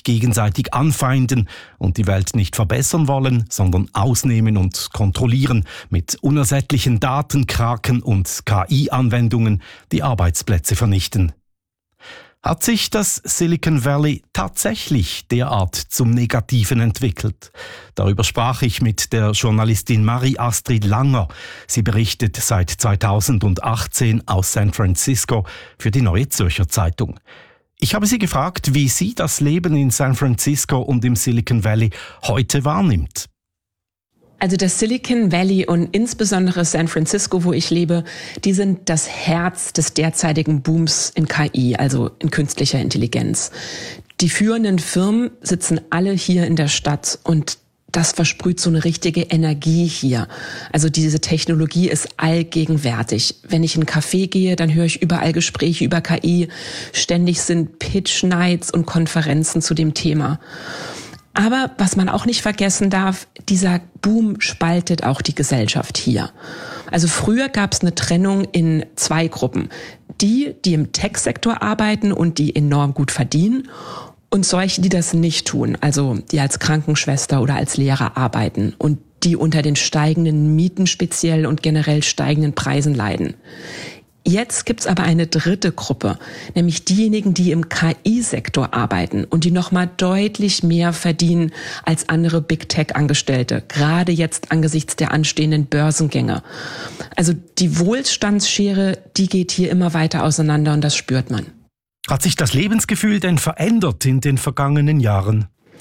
gegenseitig anfeinden und die Welt nicht verbessern wollen, sondern ausnehmen und kontrollieren mit unersättlichen Datenkraken und KI-Anwendungen, die Arbeitsplätze vernichten. Hat sich das Silicon Valley tatsächlich derart zum Negativen entwickelt? Darüber sprach ich mit der Journalistin Marie-Astrid Langer. Sie berichtet seit 2018 aus San Francisco für die Neue Zürcher Zeitung. Ich habe sie gefragt, wie sie das Leben in San Francisco und im Silicon Valley heute wahrnimmt. Also das Silicon Valley und insbesondere San Francisco, wo ich lebe, die sind das Herz des derzeitigen Booms in KI, also in künstlicher Intelligenz. Die führenden Firmen sitzen alle hier in der Stadt und das versprüht so eine richtige Energie hier. Also diese Technologie ist allgegenwärtig. Wenn ich in einen Café gehe, dann höre ich überall Gespräche über KI. Ständig sind Pitch-Nights und Konferenzen zu dem Thema. Aber was man auch nicht vergessen darf, dieser Boom spaltet auch die Gesellschaft hier. Also früher gab es eine Trennung in zwei Gruppen. Die im Tech-Sektor arbeiten und die enorm gut verdienen und solche, die das nicht tun, also die als Krankenschwester oder als Lehrer arbeiten und die unter den steigenden Mieten speziell und generell steigenden Preisen leiden. Jetzt gibt's aber eine dritte Gruppe, nämlich diejenigen, die im KI-Sektor arbeiten und die nochmal deutlich mehr verdienen als andere Big-Tech-Angestellte, gerade jetzt angesichts der anstehenden Börsengänge. Also die Wohlstandsschere, die geht hier immer weiter auseinander und das spürt man. Hat sich das Lebensgefühl denn verändert in den vergangenen Jahren?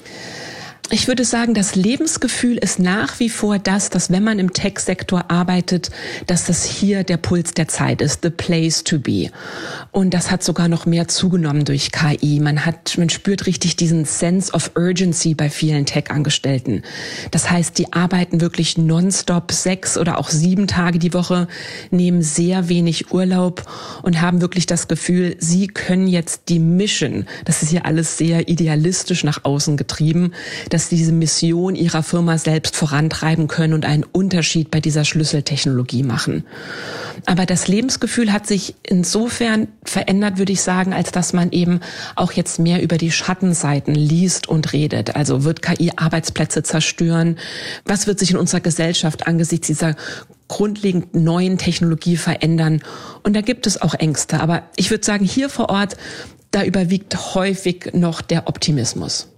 Ich würde sagen, das Lebensgefühl ist nach wie vor das, dass wenn man im Tech-Sektor arbeitet, dass das hier der Puls der Zeit ist, the place to be. Und das hat sogar noch mehr zugenommen durch KI. Man spürt richtig diesen Sense of Urgency bei vielen Tech-Angestellten. Das heißt, die arbeiten wirklich nonstop 6 oder auch 7 Tage die Woche, nehmen sehr wenig Urlaub und haben wirklich das Gefühl, sie können jetzt die Mission, das ist ja alles sehr idealistisch nach außen getrieben, dass sie diese Mission ihrer Firma selbst vorantreiben können und einen Unterschied bei dieser Schlüsseltechnologie machen. Aber das Lebensgefühl hat sich insofern verändert, würde ich sagen, als dass man eben auch jetzt mehr über die Schattenseiten liest und redet. Also wird KI Arbeitsplätze zerstören? Was wird sich in unserer Gesellschaft angesichts dieser grundlegend neuen Technologie verändern? Und da gibt es auch Ängste. Aber ich würde sagen, hier vor Ort, da überwiegt häufig noch der Optimismus.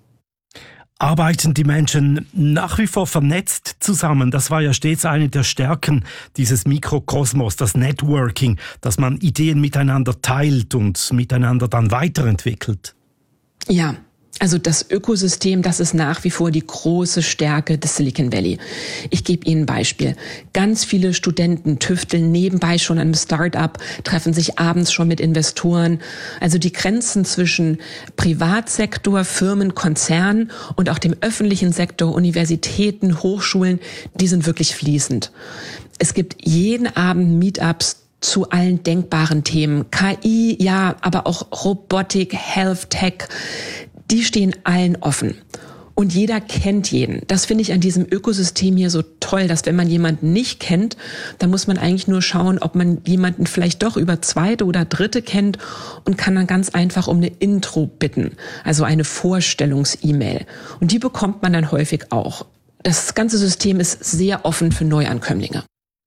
Arbeiten die Menschen nach wie vor vernetzt zusammen? Das war ja stets eine der Stärken dieses Mikrokosmos, das Networking, dass man Ideen miteinander teilt und miteinander dann weiterentwickelt. Ja. Also das Ökosystem, das ist nach wie vor die große Stärke des Silicon Valley. Ich gebe Ihnen ein Beispiel. Ganz viele Studenten tüfteln nebenbei schon an einem Start-up, treffen sich abends schon mit Investoren. Also die Grenzen zwischen Privatsektor, Firmen, Konzernen und auch dem öffentlichen Sektor, Universitäten, Hochschulen, die sind wirklich fließend. Es gibt jeden Abend Meetups zu allen denkbaren Themen. KI, ja, aber auch Robotik, Health Tech, die stehen allen offen. Und jeder kennt jeden. Das finde ich an diesem Ökosystem hier so toll, dass wenn man jemanden nicht kennt, dann muss man eigentlich nur schauen, ob man jemanden vielleicht doch über Zweite oder Dritte kennt und kann dann ganz einfach um eine Intro bitten, also eine Vorstellungs-E-Mail. Und die bekommt man dann häufig auch. Das ganze System ist sehr offen für Neuankömmlinge.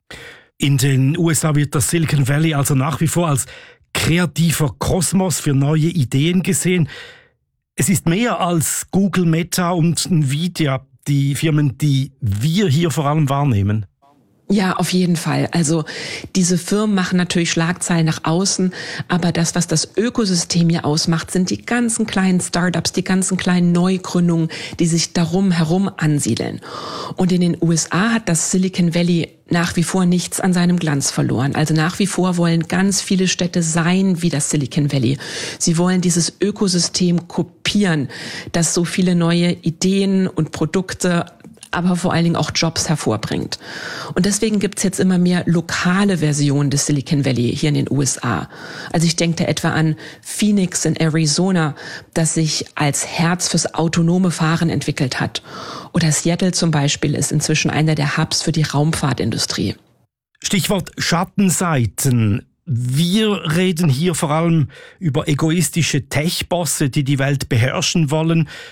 In den USA wird das Silicon Valley also nach wie vor als kreativer Kosmos für neue Ideen gesehen. Es ist mehr als Google, Meta und Nvidia, die Firmen, die wir hier vor allem wahrnehmen. Ja, auf jeden Fall. Also diese Firmen machen natürlich Schlagzeilen nach außen, aber das, was das Ökosystem hier ausmacht, sind die ganzen kleinen Startups, die ganzen kleinen Neugründungen, die sich darum herum ansiedeln. Und in den USA hat das Silicon Valley nach wie vor nichts an seinem Glanz verloren. Also nach wie vor wollen ganz viele Städte sein wie das Silicon Valley. Sie wollen dieses Ökosystem kopieren, das so viele neue Ideen und Produkte, aber vor allen Dingen auch Jobs hervorbringt. Und deswegen gibt's jetzt immer mehr lokale Versionen des Silicon Valley hier in den USA. Also ich denke da etwa an Phoenix in Arizona, das sich als Herz fürs autonome Fahren entwickelt hat. Oder Seattle zum Beispiel ist inzwischen einer der Hubs für die Raumfahrtindustrie. Stichwort Schattenseiten. Wir reden hier vor allem über egoistische Tech-Bosse, die die Welt beherrschen wollen.